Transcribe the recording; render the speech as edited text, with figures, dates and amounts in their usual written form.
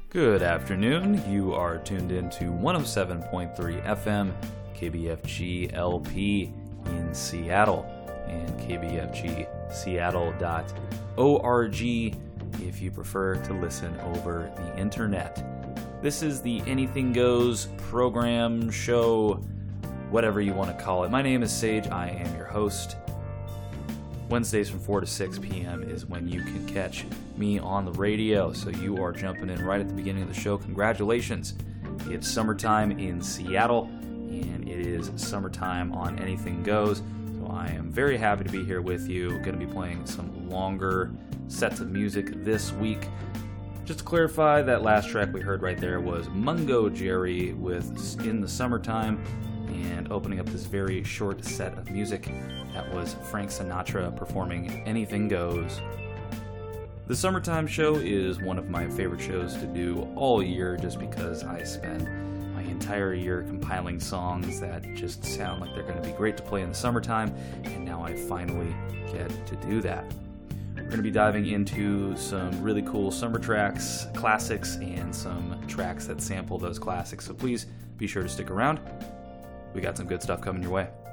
Good afternoon. You are tuned in to 107.3 FM, KBFG LP in Seattle, and kbfgseattle.org if you prefer to listen over the internet. This is the Anything Goes program, show, whatever you want to call it. My name is Sage. I am your host. Wednesdays from 4 to 6 p.m. is when you can catch me on the radio, so you are jumping in right at the beginning of the show. Congratulations. It's summertime in Seattle, and it is summertime on Anything Goes, so I am very happy to be here with you. Going to be playing some longer sets of music this week. Just to clarify, that last track we heard right there was Mungo Jerry with In the Summertime, and opening up this very short set of music, that was Frank Sinatra performing Anything Goes. The Summertime Show is one of my favorite shows to do all year, just because I spend my entire year compiling songs that just sound like they're going to be great to play in the summertime, and now I finally get to do that. We're going to be diving into some really cool summer tracks, classics, and some tracks that sample those classics, so please be sure to stick around. We got some good stuff coming your way.